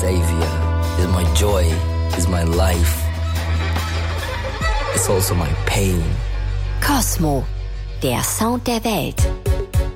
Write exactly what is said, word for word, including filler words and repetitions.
savior, is my joy, is my life. It's also my pain. Cosmo, der Sound der Welt.